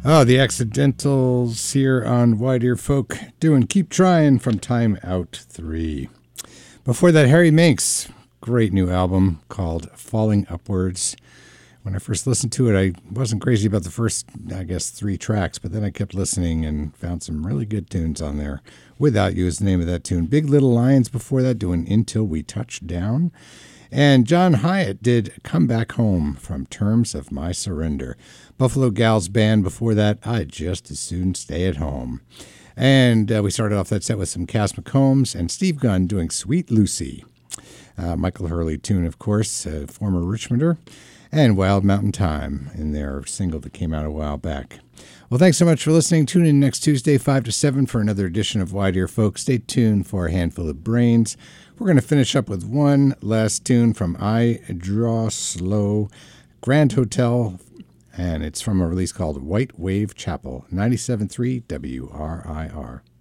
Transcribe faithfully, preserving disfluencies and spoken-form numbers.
Oh, the Accidentals here on Wide Ear Folk doing Keep Trying from Time Out three. Before that, Harry Manx, great new album called Falling Upwards. When I first listened to it, I wasn't crazy about the first, I guess, three tracks, but then I kept listening and found some really good tunes on there. Without You is the name of that tune. Big Little Lions before that doing Until We Touch Down. And John Hyatt did Come Back Home from Terms of My Surrender. Buffalo Gals Band before that, I'd just as soon stay at home. And uh, we started off that set with some Cass McCombs and Steve Gunn doing Sweet Lucy. Uh, Michael Hurley tune, of course, uh, former Richmonder. And Wild Mountain Time in their single that came out a while back. Well, thanks so much for listening. Tune in next Tuesday, five to seven, for another edition of Wide Ear Folk. Stay tuned for a handful of brains. We're going to finish up with one last tune from I Draw Slow, Grand Hotel, and it's from a release called White Wave Chapel, ninety-seven point three W R I R.